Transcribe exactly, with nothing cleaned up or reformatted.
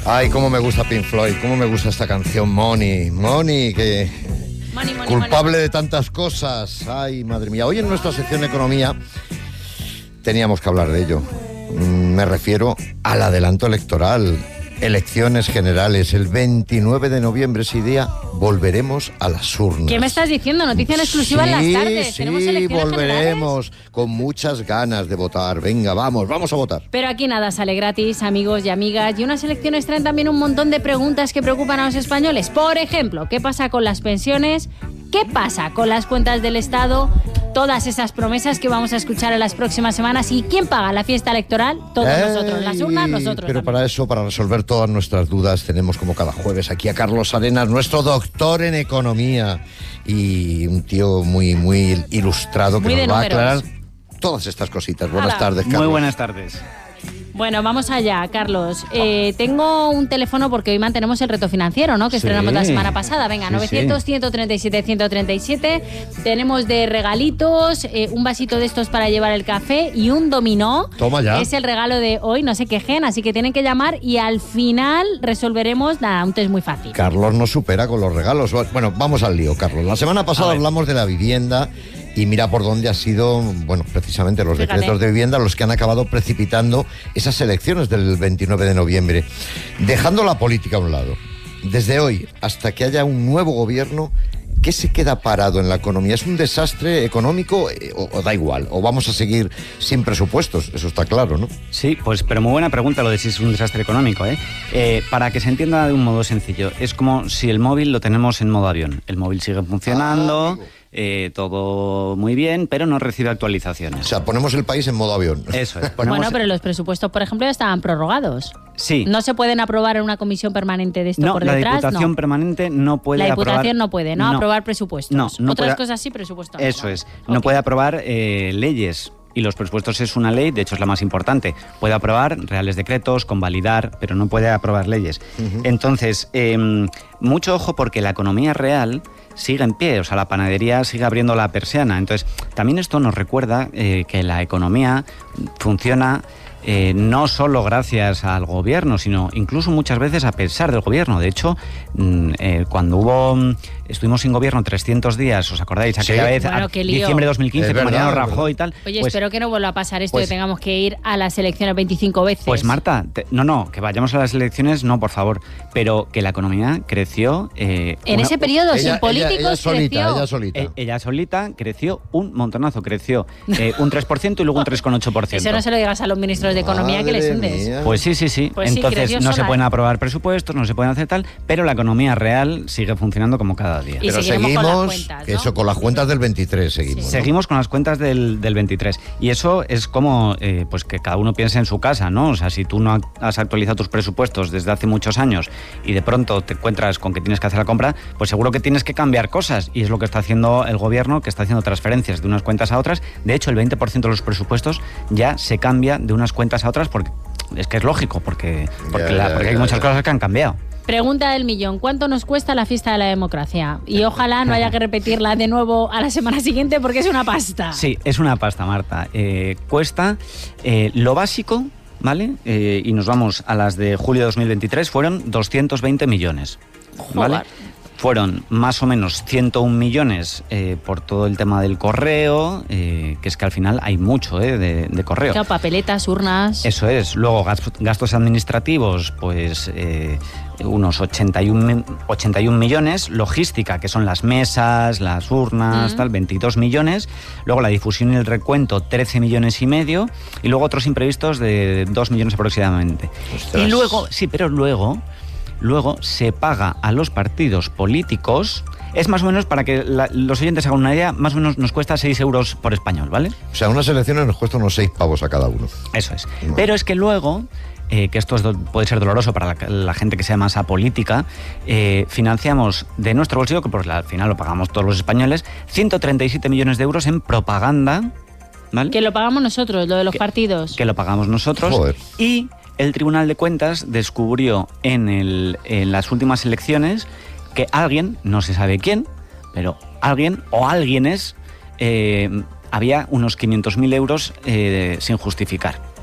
Ay, cómo me gusta Pink Floyd, cómo me gusta esta canción, Money, Money, que money, money, culpable money. de tantas cosas. Ay, madre mía. Hoy en nuestra sección de Economía teníamos que hablar de ello. Me refiero al adelanto electoral. Elecciones generales, el veintinueve de noviembre, ese día volveremos a las urnas. ¿Qué me estás diciendo? Noticia en exclusiva sí, en las tardes. Sí, ¿Tenemos elecciones volveremos generales? con muchas ganas de votar. Venga, vamos, vamos a votar. Pero aquí nada sale gratis, amigos y amigas. Y unas elecciones traen también un montón de preguntas que preocupan a los españoles. Por ejemplo, ¿qué pasa con las pensiones? ¿Qué pasa con las cuentas del Estado? Todas esas promesas que vamos a escuchar en las próximas semanas. ¿Y quién paga la fiesta electoral? Todos Ey, nosotros. Las urnas, nosotros. Pero también. para eso, para resolver todas nuestras dudas, tenemos como cada jueves aquí a Carlos Arenas, nuestro doctor en economía y un tío muy, muy ilustrado que Muy nos de va a números. aclarar todas estas cositas. Buenas Hala. tardes, Carlos. Muy buenas tardes. Bueno, vamos allá, Carlos. Eh, tengo un teléfono porque hoy mantenemos el reto financiero, ¿no? Que Sí. estrenamos la semana pasada. Venga, Sí, novecientos, sí. ciento treinta y siete, ciento treinta y siete. Tenemos de regalitos, eh, un vasito de estos para llevar el café y un dominó. Toma ya. Es el regalo de hoy, no se quejen, así que tienen que llamar y al final resolveremos, nada, un test muy fácil. Carlos nos supera con los regalos. Bueno, vamos al lío, Carlos. La semana pasada hablamos de la vivienda y mira por dónde ha sido, bueno, precisamente los Fíjate. decretos de vivienda los que han acabado precipitando esas elecciones del veintinueve de noviembre. Dejando la política a un lado, desde hoy hasta que haya un nuevo gobierno, ¿qué se queda parado en la economía? ¿Es un desastre económico eh, o, o da igual? ¿O vamos a seguir sin presupuestos? Eso está claro, ¿no? Sí, pues pero muy buena pregunta lo de si es un desastre económico, ¿eh? Eh, para que se entienda de un modo sencillo, es como si el móvil lo tenemos en modo avión. El móvil sigue funcionando, Ah, amigo. eh, todo muy bien, pero no recibe actualizaciones. O sea, ponemos el país en modo avión. Eso es. Ponemos- Bueno, pero los presupuestos, por ejemplo, ya estaban prorrogados. Sí. ¿No se pueden aprobar en una comisión permanente de esto No, por la detrás? Diputación no. permanente no puede La aprobar... Diputación no puede, ¿no? Aprobar presupuestos. No, no Otras puede- cosas sí, presupuestos no. Eso es. No Ok. puede aprobar eh, leyes. Y los presupuestos es una ley, de hecho es la más importante. Puede aprobar reales decretos, convalidar, pero no puede aprobar leyes. Ujú. Entonces, eh, mucho ojo porque la economía real sigue en pie, o sea, la panadería sigue abriendo la persiana. Entonces, también esto nos recuerda eh, que la economía funciona eh, no solo gracias al gobierno, sino incluso muchas veces a pesar del gobierno. De hecho, mm, eh, cuando hubo mm, estuvimos sin gobierno trescientos días, ¿os acordáis? Aquella Sí. vez, Bueno, a- qué lío. diciembre de dos mil quince, Es con verdad, Mariano es Rajoy verdad. y tal. Oye, pues, espero que no vuelva a pasar esto pues- y tengamos que ir a las elecciones veinticinco veces. Pues Marta, te- no, no, que vayamos a las elecciones, no, por favor, pero que la economía creció... eh, En una- ese periodo, Ella- sin ella- políticos, ella solita, creció. ella solita. eh, ella solita creció un montonazo, creció eh, un tres por ciento y luego un tres coma ocho por ciento. Eso no se lo digas a los ministros de Economía que les Madre hundes. mía. Pues sí, sí, sí. Pues sí, Entonces creció no se sola, pueden ¿eh? aprobar presupuestos, no se pueden hacer tal, pero la economía real sigue funcionando como cada día. Y Pero seguiremos seguimos, con las cuentas, que ¿no? eso, con las cuentas del veintitrés seguimos. ¿no? Seguimos con las cuentas del, del veintitrés y eso es como eh, pues que cada uno piense en su casa, ¿no? O sea, si tú no has actualizado tus presupuestos desde hace muchos años y de pronto te encuentras con que tienes que hacer la compra, pues seguro que tienes que cambiar cosas y es lo que está haciendo el gobierno, que está haciendo transferencias de unas cuentas a otras. De hecho, el veinte por ciento de los presupuestos ya se cambia de unas cuentas a otras porque es que es lógico, porque, porque, Ya, la- ya, porque hay ya, muchas ya. cosas que han cambiado. Pregunta del millón, ¿cuánto nos cuesta la fiesta de la democracia? Y ojalá no haya que repetirla de nuevo a la semana siguiente porque es una pasta. Sí, es una pasta, Marta. Eh, cuesta eh, lo básico, ¿vale? Eh, y nos vamos a las de julio de dos mil veintitrés, fueron doscientos veinte millones, ¿vale? Joder. Fueron más o menos ciento un millones eh, por todo el tema del correo, eh, que es que al final hay mucho eh, de, de correo. Claro, papeletas, urnas. Eso es. Luego gas- gastos administrativos, pues eh, unos ochenta y un mi- ochenta y un millones. Logística, que son las mesas, las urnas, Mm. tal, veintidós millones. Luego la difusión y el recuento, trece millones y medio. Y luego otros imprevistos de dos millones aproximadamente. Ostras. Y luego, sí, pero luego, luego se paga a los partidos políticos. Es más o menos, para que la- los oyentes hagan una idea, más o menos nos cuesta seis euros por español, ¿vale? O sea, unas elecciones nos cuesta unos seis pavos a cada uno. Eso es. Vale. Pero es que luego, eh, que esto es do- puede ser doloroso para la, la gente que sea más apolítica, eh, financiamos de nuestro bolsillo, que por al final lo pagamos todos los españoles, ciento treinta y siete millones de euros en propaganda, ¿vale? Que lo pagamos nosotros, lo de los Que- partidos. que lo pagamos nosotros. Joder. Y el Tribunal de Cuentas descubrió en, el, en las últimas elecciones que alguien, no se sabe quién, pero alguien o alguienes, eh, había unos quinientos mil euros eh, sin justificar.